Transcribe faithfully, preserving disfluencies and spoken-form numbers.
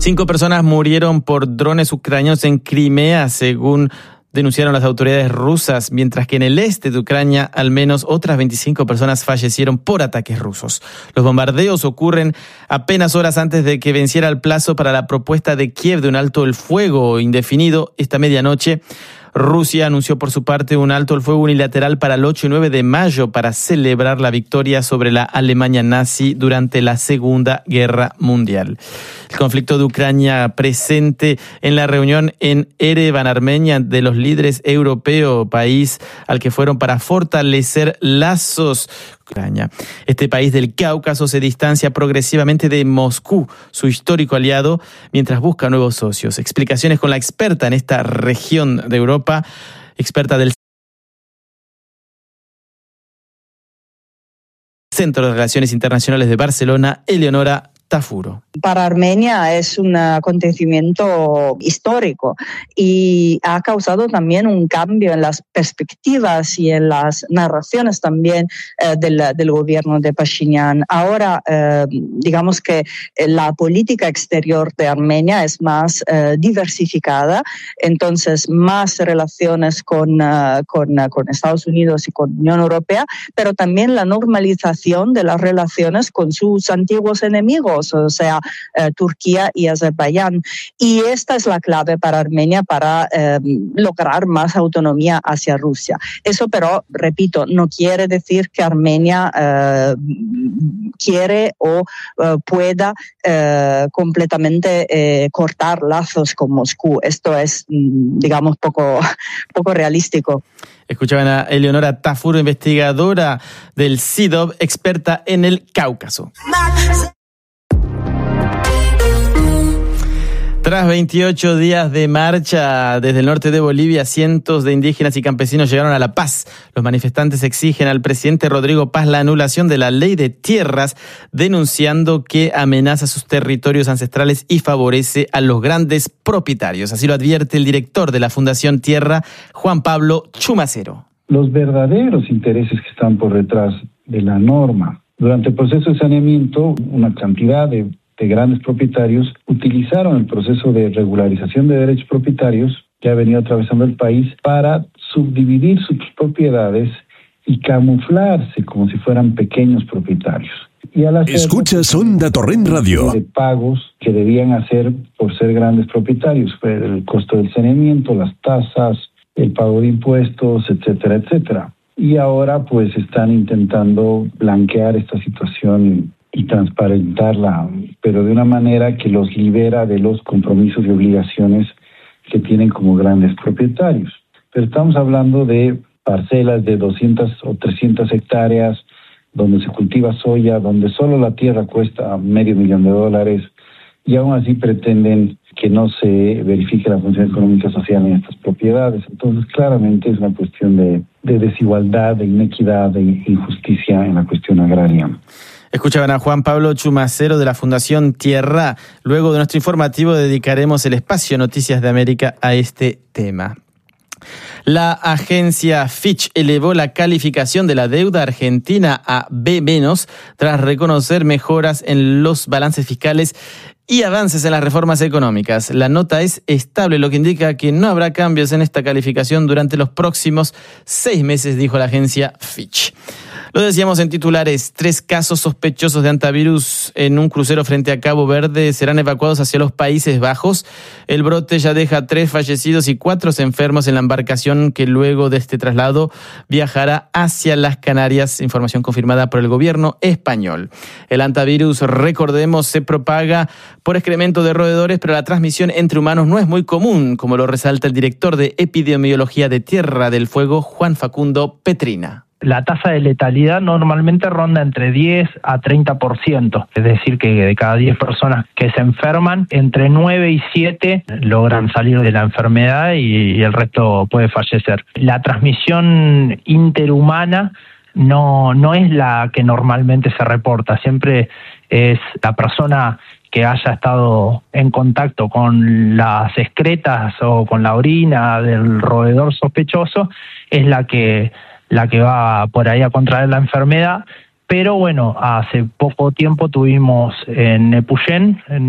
Cinco personas murieron por drones ucranianos en Crimea, según denunciaron las autoridades rusas, mientras que en el este de Ucrania al menos otras veinticinco personas fallecieron por ataques rusos. Los bombardeos ocurren apenas horas antes de que venciera el plazo para la propuesta de Kiev de un alto el fuego indefinido esta medianoche. Rusia anunció por su parte un alto el fuego unilateral para el ocho y nueve de mayo para celebrar la victoria sobre la Alemania nazi durante la Segunda Guerra Mundial. El conflicto de Ucrania presente en la reunión en Ereván, Armenia, de los líderes europeos, país al que fueron para fortalecer lazos Ucrania. Este país del Cáucaso se distancia progresivamente de Moscú, su histórico aliado, mientras busca nuevos socios. Explicaciones con la experta en esta región de Europa, experta del Centro de Relaciones Internacionales de Barcelona, Eleonora Tafuro. Para Armenia es un acontecimiento histórico y ha causado también un cambio en las perspectivas y en las narraciones también eh, del, del gobierno de Pashinyan. Ahora, eh, digamos que la política exterior de Armenia es más eh, diversificada, entonces más relaciones con, uh, con, uh, con Estados Unidos y con la Unión Europea, pero también la normalización de las relaciones con sus antiguos enemigos, o sea, Eh, Turquía y Azerbaiyán. Y esta es la clave para Armenia para eh, lograr más autonomía hacia Rusia. Eso, pero, repito, no quiere decir que Armenia eh, quiere o eh, pueda eh, completamente eh, cortar lazos con Moscú. Esto es, digamos, poco, poco realístico. Escuchaban a Eleonora Tafuro, investigadora del C I D O B, experta en el Cáucaso. Tras veintiocho días de marcha desde el norte de Bolivia, cientos de indígenas y campesinos llegaron a La Paz. Los manifestantes exigen al presidente Rodrigo Paz la anulación de la ley de tierras, denunciando que amenaza sus territorios ancestrales y favorece a los grandes propietarios. Así lo advierte el director de la Fundación Tierra, Juan Pablo Chumacero. Los verdaderos intereses que están por detrás de la norma. Durante el proceso de saneamiento, una cantidad de de grandes propietarios utilizaron el proceso de regularización de derechos propietarios que ha venido atravesando el país para subdividir sus propiedades y camuflarse como si fueran pequeños propietarios. Y al hacer Escuchas Onda Torrent Radio. De pagos que debían hacer por ser grandes propietarios, el costo del saneamiento, las tasas, el pago de impuestos, etcétera, etcétera. Y ahora pues están intentando blanquear esta situación y transparentarla, pero de una manera que los libera de los compromisos y obligaciones que tienen como grandes propietarios. Pero estamos hablando de parcelas de doscientas o trescientas hectáreas, donde se cultiva soya, donde solo la tierra cuesta medio millón de dólares, y aún así pretenden que no se verifique la función económica social en estas propiedades. Entonces, claramente es una cuestión de, de desigualdad, de inequidad, de injusticia en la cuestión agraria. Escuchaban a Juan Pablo Chumacero de la Fundación Tierra. Luego de nuestro informativo dedicaremos el espacio Noticias de América a este tema. La agencia Fitch elevó la calificación de la deuda argentina a B menos tras reconocer mejoras en los balances fiscales y avances en las reformas económicas. La nota es estable, lo que indica que no habrá cambios en esta calificación durante los próximos seis meses, dijo la agencia Fitch. Lo decíamos en titulares, tres casos sospechosos de hantavirus en un crucero frente a Cabo Verde serán evacuados hacia los Países Bajos. El brote ya deja tres fallecidos y cuatro enfermos en la embarcación que luego de este traslado viajará hacia las Canarias, información confirmada por el gobierno español. El hantavirus, recordemos, se propaga por excremento de roedores, pero la transmisión entre humanos no es muy común, como lo resalta el director de Epidemiología de Tierra del Fuego, Juan Facundo Petrina. La tasa de letalidad normalmente ronda entre diez a treinta por ciento, es decir, que de cada diez personas que se enferman, entre nueve y siete logran salir de la enfermedad y, y el resto puede fallecer. La transmisión interhumana no, no es la que normalmente se reporta, siempre es la persona que haya estado en contacto con las excretas o con la orina del roedor sospechoso, es la que la que va por ahí a contraer la enfermedad, pero bueno, hace poco tiempo tuvimos en Epuyén, en